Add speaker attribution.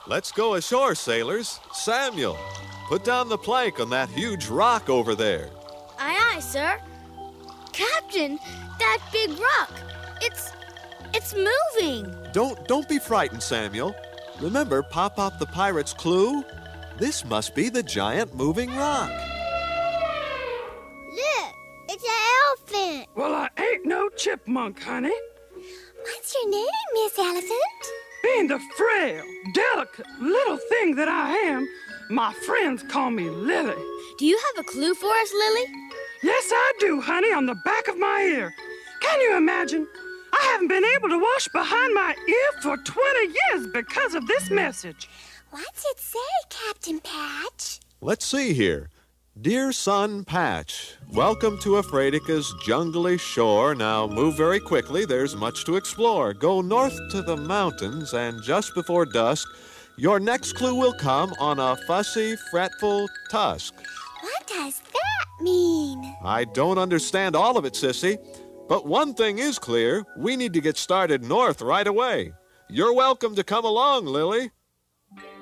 Speaker 1: Let's go ashore, sailors. Samuel, put down the plank on that huge rock over there.
Speaker 2: Aye, aye, sir. Captain, that big rock, it's moving.
Speaker 1: Don't be frightened, Samuel. Remember Pop-Pop the Pirate's clue? This must be the giant moving rock.
Speaker 2: Look, it's an elephant.
Speaker 3: Well, I ain't no chipmunk, honey.
Speaker 2: What's your name, Miss Elephant?
Speaker 3: Being the frail, delicate little thing that I am, my friends call me Lily.
Speaker 2: Do you have a clue for us, Lily?
Speaker 3: Yes, I do, honey, on the back of my ear. Can you imagine? I haven't been able to wash behind my ear for 20 years because of this message.
Speaker 2: What's it say, Captain Patch?
Speaker 1: Let's see here. Dear son Patch, welcome to Afrodica's jungly shore. Now move very quickly, there's much to explore. Go north to the mountains, and just before dusk, your next clue will come on a fussy, fretful tusk.
Speaker 2: What does that mean?
Speaker 1: I don't understand all of it, Sissy, but one thing is clear. We need to get started north right away. You're welcome to come along, Lily.